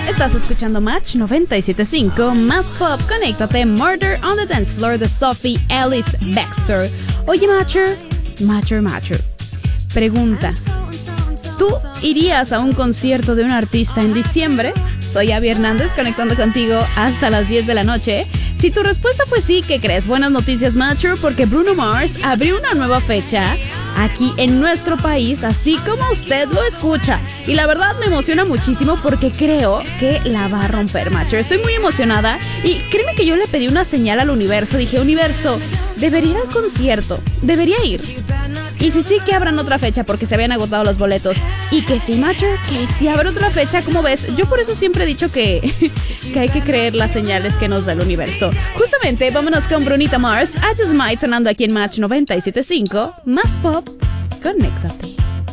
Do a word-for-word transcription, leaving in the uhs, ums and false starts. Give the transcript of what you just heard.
Estás escuchando Match noventa y siete punto cinco, más pop, conéctate, Murder on the Dance Floor de Sophie Ellis Bextor. Oye, Matcher, Matcher, Matcher, pregunta, ¿tú irías a un concierto de un artista en diciembre? Soy Abby Hernández, conectando contigo hasta las diez de la noche. Si tu respuesta fue sí, ¿qué crees? Buenas noticias, Matcher, porque Bruno Mars abrió una nueva fecha aquí en nuestro país, así como usted lo escucha. Y la verdad me emociona muchísimo porque creo que la va a romper, Matcher. Estoy muy emocionada y créeme que yo le pedí una señal al universo. Dije, universo, debería ir al concierto, debería ir. Y si sí, que abran otra fecha porque se habían agotado los boletos. Y que sí, Matcher, que si abre otra fecha, ¿cómo ves? Yo por eso siempre he dicho que, que hay que creer las señales que nos da el universo. Justamente, vámonos con Brunita Mars, I Just Might, sonando aquí en Match noventa y siete punto cinco, más pop, conéctate.